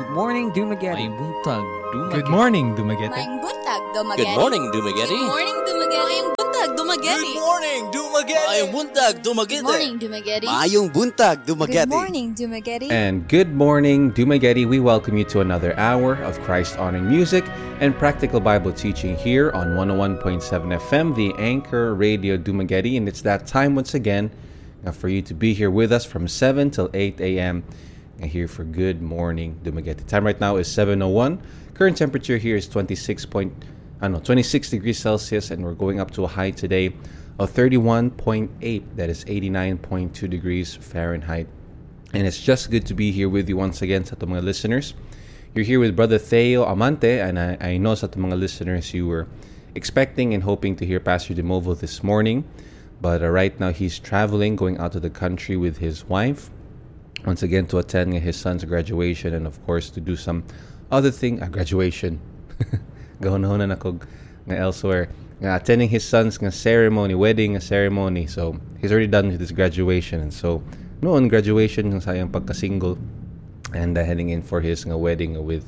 morning, Dumagetti. May buntag, Good morning, Dumaguete. Maing buntag, Dumaguete. Good morning, Dumaguete. Good morning, Dumaguete. Maing buntag, Dumaguete. Morning, Dumaguete. Maayong buntag, Dumaguete. Morning, Dumaguete. Good morning, Dumaguete. And good morning, Dumagetti. We welcome you to another hour of Christ-honoring music and practical Bible teaching here on 101.7 FM, the Anchor Radio Dumagetti. And it's that time once again for you to be here with us from 7 till 8 a.m. here for Good Morning, Dumaguete. Time right now is 7:01. Current temperature here is 26 degrees Celsius, and we're going up to a high today of 31.8. That is 89.2 degrees Fahrenheit. And it's just good to be here with you once again sa mga listeners. You're here with Brother Theo Amante, and I know sa mga listeners you were expecting and hoping to hear Pastor DeMovo this morning. But right now he's traveling, going out of the country with his wife, once again to attend his son's graduation and of course to do some other thing, graduation. Gahon-honan ako nga elsewhere. Attending his son's ceremony, wedding ceremony. So he's already done with his graduation, and so noon graduation ng sayang pagka-single, and heading in for his wedding with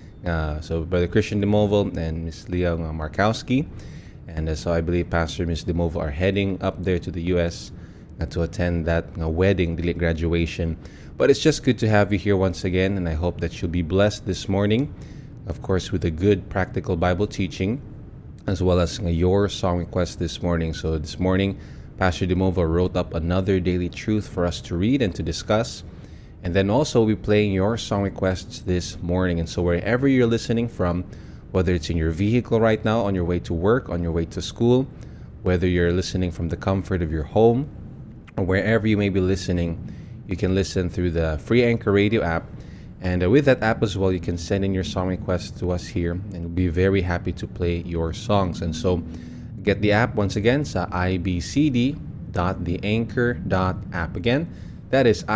so Brother Christian DeMovo and Miss Leah Markowski. And so I believe Pastor and Miss DeMovo are heading up there to the U.S. To attend that wedding, the graduation. But it's just good to have you here once again, and I hope that you'll be blessed this morning, of course, with a good practical Bible teaching, as well as your song request this morning. So this morning, Pastor DeMovo wrote up another daily truth for us to read and to discuss. And then also we'll be playing your song requests this morning. And so wherever you're listening from, whether it's in your vehicle right now, on your way to work, on your way to school, whether you're listening from the comfort of your home, or wherever you may be listening, you can listen through the free Anchor Radio app. And with that app as well, you can send in your song requests to us here, and we'll be very happy to play your songs. And so get the app once again sa ibcd.theanchor.app. Again, that is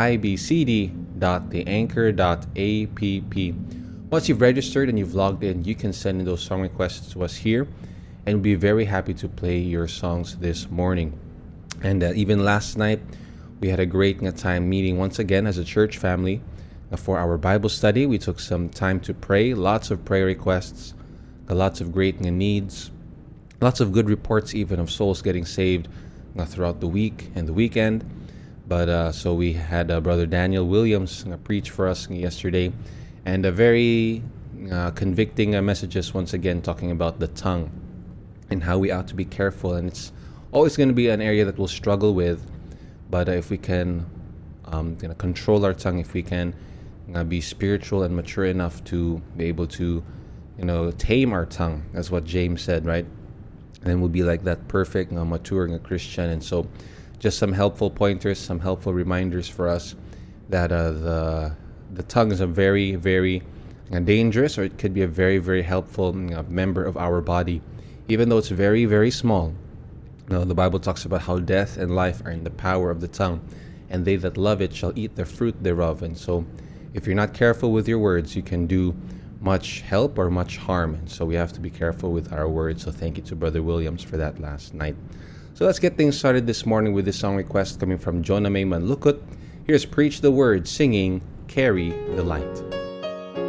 ibcd.theanchor.app. Once you've registered and you've logged in, you can send in those song requests to us here, and we'll be very happy to play your songs this morning. And even last night, we had a great time meeting once again as a church family for our Bible study. We took some time to pray, lots of prayer requests, lots of great needs, lots of good reports even of souls getting saved throughout the week and the weekend. But so we had Brother Daniel Williams preach for us yesterday, and a very convicting messages once again talking about the tongue and how we ought to be careful. And it's always going to be an area that we'll struggle with, but if we can control our tongue, if we can be spiritual and mature enough to be able to tame our tongue, that's what James said, right? And we'll be like that perfect mature Christian. And so just some helpful pointers, some helpful reminders for us that the tongue is a very, very dangerous, or it could be a very, very helpful member of our body, even though it's very, very small. The Bible talks about how death and life are in the power of the tongue, and they that love it shall eat the fruit thereof. And so if you're not careful with your words, you can do much help or much harm. And so we have to be careful with our words. So thank you to Brother Williams for that last night. So let's get things started this morning with this song request coming from Jonah May Manlukut. Here's Preach the Word singing Carry the Light.